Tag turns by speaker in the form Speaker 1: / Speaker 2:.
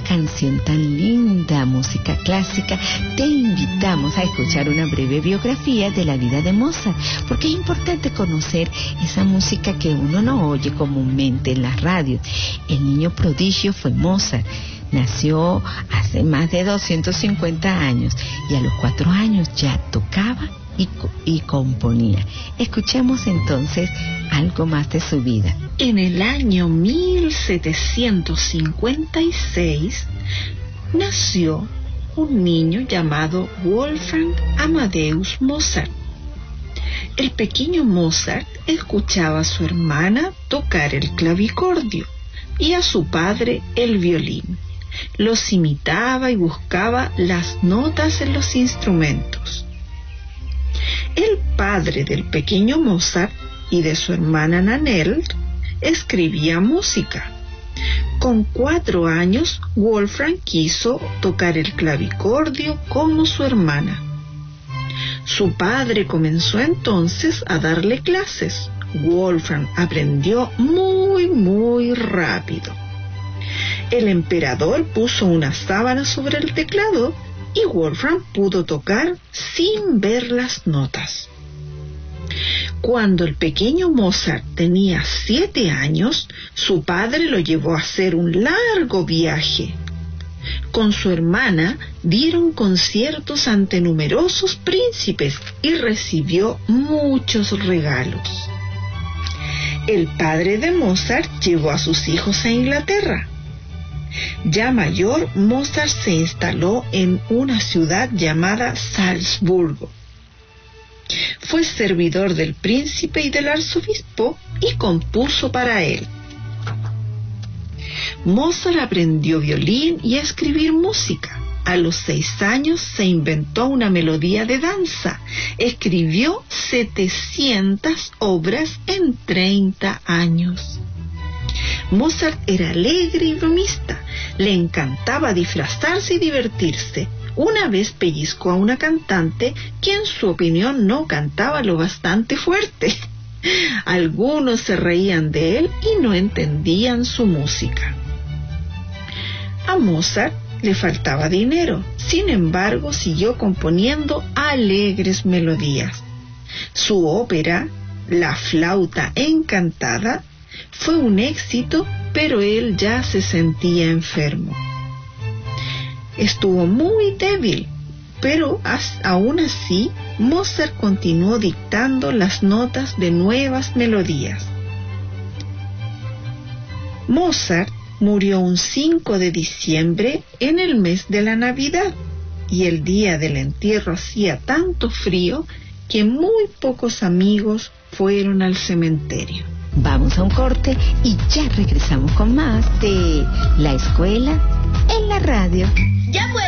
Speaker 1: canción tan linda, música clásica, te invitamos a escuchar una breve biografía de la vida de Mozart, porque es importante conocer esa música que uno no oye comúnmente en las radios. El niño prodigio fue Mozart. Nació hace más de 250 años y a los 4 años ya tocaba y componía. Escuchemos entonces algo más de su vida.
Speaker 2: En el año 1756 nació un niño llamado Wolfgang Amadeus Mozart. El pequeño Mozart escuchaba a su hermana tocar el clavicordio y a su padre el violín. Los imitaba y buscaba las notas en los instrumentos. El padre del pequeño Mozart y de su hermana Nannerl escribía música. Con 4 años, Wolfgang quiso tocar el clavicordio como su hermana. Su padre comenzó entonces a darle clases. Wolfgang aprendió muy rápido. El emperador puso una sábana sobre el teclado y Wolfgang pudo tocar sin ver las notas. Cuando el pequeño Mozart tenía 7 años, su padre lo llevó a hacer un largo viaje. Con su hermana dieron conciertos ante numerosos príncipes y recibió muchos regalos. El padre de Mozart llevó a sus hijos a Inglaterra. Ya mayor, Mozart se instaló en una ciudad llamada Salzburgo. Fue servidor del príncipe y del arzobispo y compuso para él. Mozart aprendió violín y a escribir música. A los 6 años se inventó una melodía de danza. Escribió 700 obras en 30 años. Mozart era alegre y bromista. Le encantaba disfrazarse y divertirse. Una vez pellizcó a una cantante que en su opinión no cantaba lo bastante fuerte. Algunos se reían de él y no entendían su música. A Mozart le faltaba dinero. Sin embargo, siguió componiendo alegres melodías. Su ópera, La flauta encantada, fue un éxito, pero él ya se sentía enfermo. Estuvo muy débil, pero aún así Mozart continuó dictando las notas de nuevas melodías. Mozart murió un 5 de diciembre en el mes de la Navidad, y el día del entierro hacía tanto frío que muy pocos amigos fueron al cementerio.
Speaker 1: Vamos a un corte y ya regresamos con más de La Escuela en la Radio.
Speaker 3: ¡Ya vuelvo!